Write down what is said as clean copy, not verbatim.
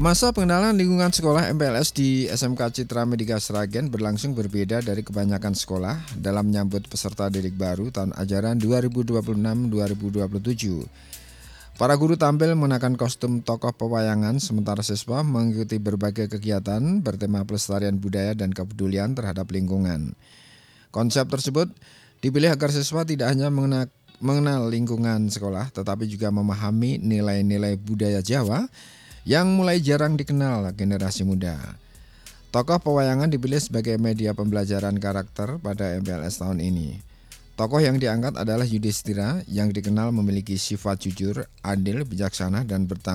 Masa pengenalan lingkungan sekolah MPLS di SMK Citra Medika Sragen berlangsung berbeda dari kebanyakan sekolah dalam menyambut peserta didik baru tahun ajaran 2026-2027. Para guru tampil mengenakan kostum tokoh pewayangan, sementara siswa mengikuti berbagai kegiatan bertema pelestarian budaya dan kepedulian terhadap lingkungan. Konsep tersebut dipilih agar siswa tidak hanya mengenal lingkungan sekolah, tetapi juga memahami nilai-nilai budaya Jawa yang mulai jarang dikenal generasi muda. Tokoh pewayangan dipilih sebagai media pembelajaran karakter pada MPLS tahun ini. Tokoh yang diangkat adalah Yudhistira yang dikenal memiliki sifat jujur, adil, bijaksana, dan bertanggung